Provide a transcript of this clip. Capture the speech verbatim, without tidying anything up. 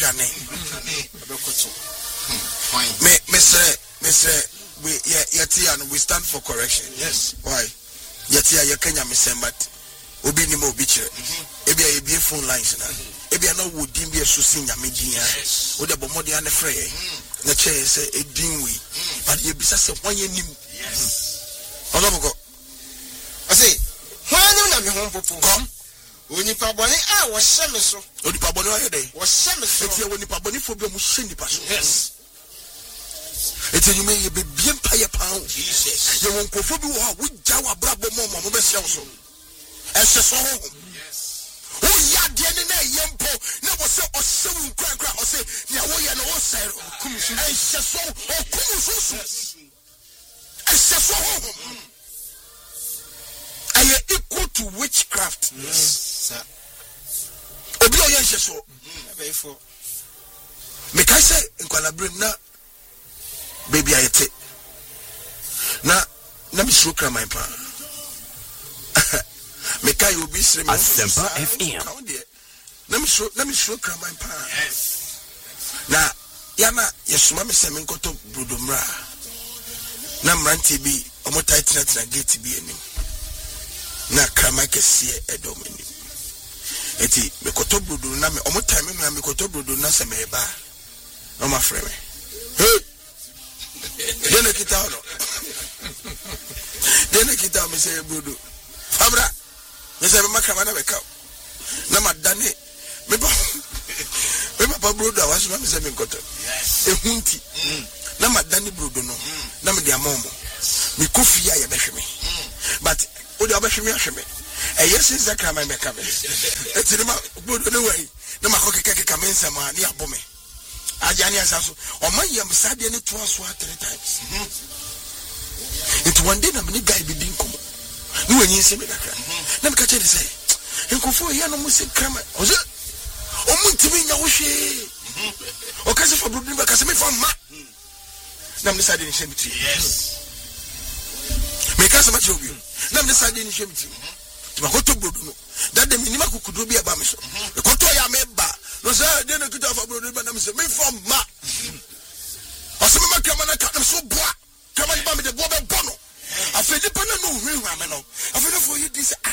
dane abekoto me me say me say we yet and we stand for correction. Yes. Why? Yet ya Kenya me say but obi ni mo bi kire ebi a ebi phone lines na ebi na wo din bi so sin nyame din a wo de bomode ane frɛ na che say edin we but ye bisa say wanye nim. Yes. Oloboko I say hwan na me ho popo kom onipa bone a wo hye me so onipa bone ayo dey wo hye me so eti wo nipa bone fo bi mo hye nipa so. Yes. Eti you may be bien paye pound. Jesus. You won't go for you how we jawa brabo mo mo be sia so. Ese so ho. Yes. Who ya de ne na yempo na wo se o se wu kra kra o se ya wo ya no wo se kumusu. Ese so o kumusu. Ese so ho. Are equal to witchcraft? Yes, sir. Obi o ye ese so. Very for. Me kai say nkwala brem na baby ayete na na mi sro kra my pa me kai obi sre me Asempa F M na mi sro na mi sro kra my pa. Yes. Na ya na yesuma me se me nkoto brodomra na mranti bi omo tight na gate bi enim na kra my kese edom enim eti me koto brodo na me omo time me me koto brodo na se me ba no ma frɛ me hey dene kita no dene kita me say brodo fabra me say me makama na beka na madane me ba me papa brodo awaso me say me nkoto ehunti na madane brodo no na me de amomo me kofi ya ye behwe me but o de obehwe me ahwe me e yes is that kama me kama e ti ma brodo no way na makokeke keka me nsama ni abome ajani asaso o man yam sade ne to aso three times. It one day na me guy bi din komo ni wanyi se me dakra na me ka chere say enkofo ya no mu se krama o se o mu ntimi nya wo hwe o ka se fa brodo ba ka se me fa ma na me sade ni shemti. Yes. Me ka se ma chobi na me sade ni shemti ti ma ko to brodo no that dem ni ma kukudo bi aba me so e ko to ya me ba no say dey na kita fa brodo ba na me say me from ma asema ma kama na ka so boa kama ni ba me de boa be bono afedi pa na no hwe hwa me no afedi for you this